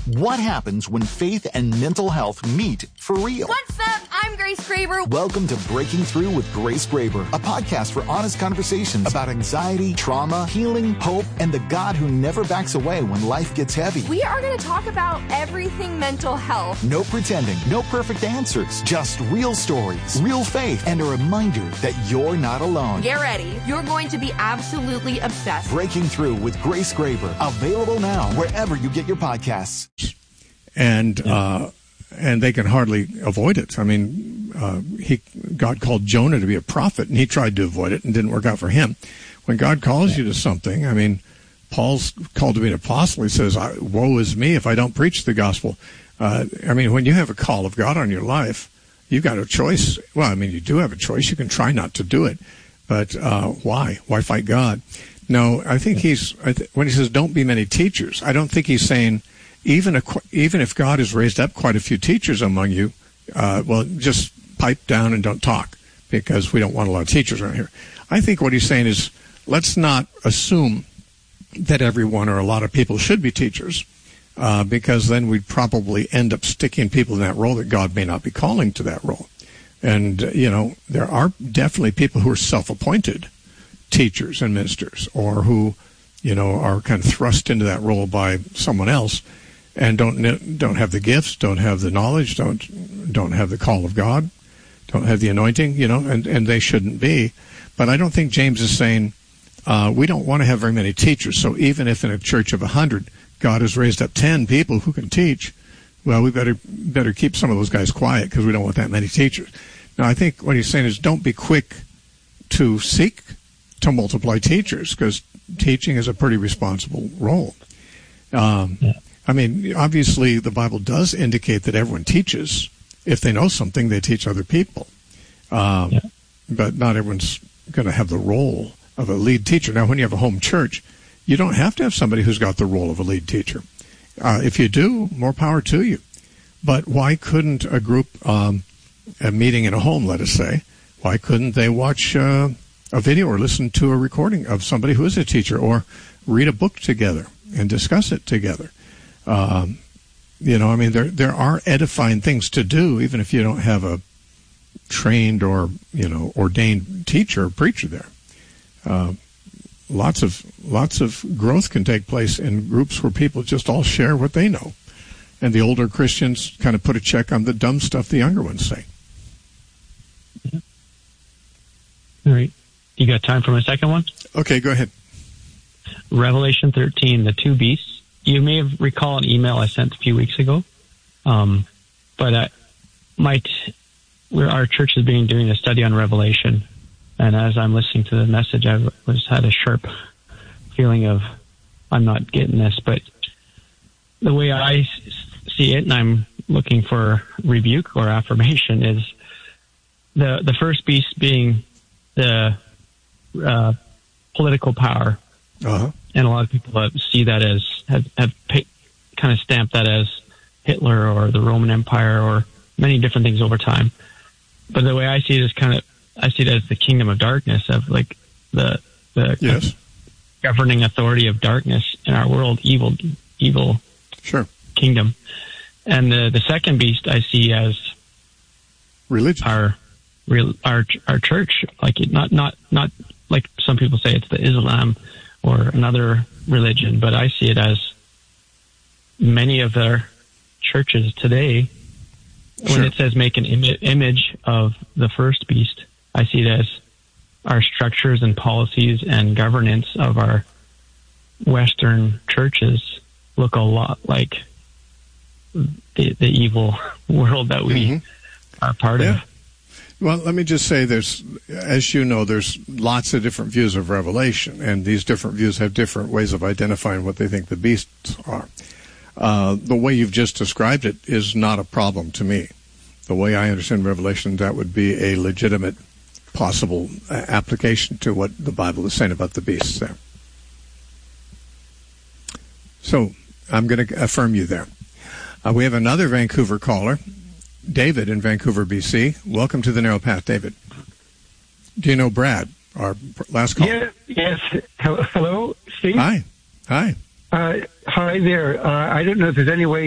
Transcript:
What happens when faith and mental health meet for real? What's up? I'm Grace Graber. Welcome to Breaking Through with Grace Graber, a podcast for honest conversations about anxiety, trauma, healing, hope, and the God who never backs away when life gets heavy. We are going to talk about everything mental health. No pretending, no perfect answers, just real stories, real faith, and a reminder that you're not alone. Get ready. You're going to be absolutely obsessed. Breaking Through with Grace Graber, available now wherever you get your podcasts. And they can hardly avoid it. I mean, God called Jonah to be a prophet, and he tried to avoid it and didn't work out for him. When God calls you to something, I mean, Paul's called to be an apostle. He says, woe is me if I don't preach the gospel. I mean, when you have a call of God on your life, you've got a choice. Well, I mean, you do have a choice. You can try not to do it. But why? Why fight God? No, I think when he says don't be many teachers, I don't think he's saying, even if God has raised up quite a few teachers among you, well, just pipe down and don't talk, because we don't want a lot of teachers around here. I think what he's saying is, let's not assume that everyone or a lot of people should be teachers, because then we'd probably end up sticking people in that role that God may not be calling to that role. And, there are definitely people who are self-appointed teachers and ministers, or who, are kind of thrust into that role by someone else, and don't have the gifts, don't have the knowledge, don't have the call of God, don't have the anointing, and they shouldn't be. But I don't think James is saying we don't want to have very many teachers. So even if in a church of 100, God has raised up 10 people who can teach, well, we better keep some of those guys quiet, because we don't want that many teachers. Now, I think what he's saying is don't be quick to seek to multiply teachers, because teaching is a pretty responsible role. I mean, obviously, the Bible does indicate that everyone teaches. If they know something, they teach other people. But not everyone's going to have the role of a lead teacher. Now, when you have a home church, you don't have to have somebody who's got the role of a lead teacher. If you do, more power to you. But why couldn't a group, a meeting in a home, let us say, why couldn't they watch a video or listen to a recording of somebody who is a teacher, or read a book together and discuss it together? I mean, there are edifying things to do, even if you don't have a trained or, ordained teacher or preacher there. Lots of growth can take place in groups where people just all share what they know. And the older Christians kind of put a check on the dumb stuff the younger ones say. All right. You got time for my second one? Okay, go ahead. Revelation 13, the two beasts. You may have recall an email I sent a few weeks ago, but our church is doing a study on Revelation, and as I'm listening to the message, I had a sharp feeling of I'm not getting this. But the way I see it, and I'm looking for rebuke or affirmation, is the first beast being the political power. Uh-huh. And a lot of people see that as have kind of stamped that as Hitler or the Roman Empire or many different things over time. But the way I see it is I see it as the kingdom of darkness, of like the yes. governing authority of darkness in our world, evil sure. kingdom. And the second beast I see as religion, our church, like not like some people say it's the Islam or another religion, but I see it as many of their churches today. When it says make an image of the first beast, I see it as our structures and policies and governance of our Western churches look a lot like the evil world that we are part of. Well, let me just say there's lots of different views of Revelation, and these different views have different ways of identifying what they think the beasts are. The way you've just described it is not a problem to me. The way I understand Revelation, that would be a legitimate possible application to what the Bible is saying about the beasts there. So I'm going to affirm you there. We have another Vancouver caller, David in Vancouver, BC. Welcome to the Narrow Path, David. Do you know Brad, our last caller? Yes. Hello, Steve? Hi. Hi there. I don't know if there's any way